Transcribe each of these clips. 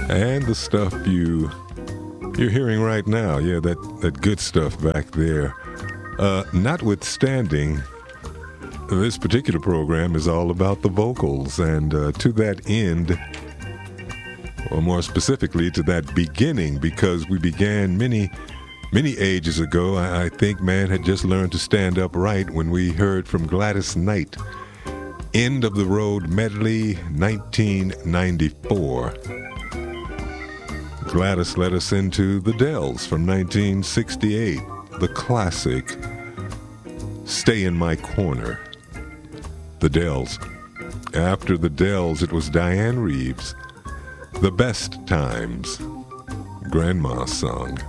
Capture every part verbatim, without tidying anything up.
And the stuff you you're hearing right now, yeah, that, that good stuff back there. Uh, notwithstanding, this particular program is all about the vocals, and uh, to that end, or more specifically to that beginning, because we began many, many ages ago. I, I think man had just learned to stand upright when we heard from Gladys Knight, End of the Road Medley, nineteen ninety-four. Gladys led us into The Dells from nineteen sixty-eight, the classic Stay in My Corner. The Dells. After The Dells, it was Diane Reeves, The Best Times, Grandma's Song.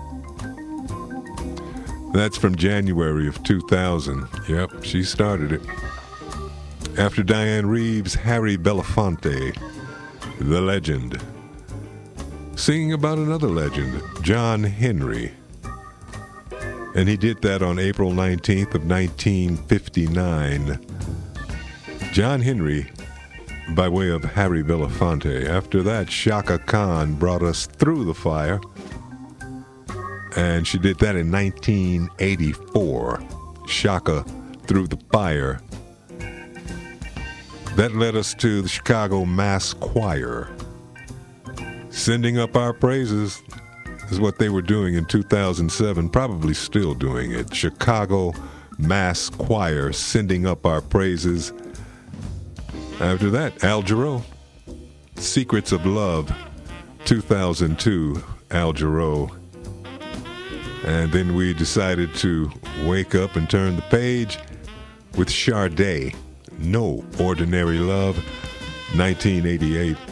That's from January of two thousand. Yep, she started it. After Diane Reeves, Harry Belafonte, The Legend. Singing about another legend, John Henry. And he did that on April nineteenth of nineteen fifty-nine. John Henry, by way of Harry Belafonte. After that, Chaka Khan brought us Through the Fire. And she did that in nineteen eighty-four. Chaka, Through the Fire. That led us to the Chicago Mass Choir. Sending Up Our Praises is what they were doing in two thousand seven, probably still doing it. Chicago Mass Choir, Sending Up Our Praises. After that, Al Jarreau, Secrets of Love, two thousand two, Al Jarreau. And then we decided to wake up and turn the page with Sade, No Ordinary Love, nineteen eighty-eight.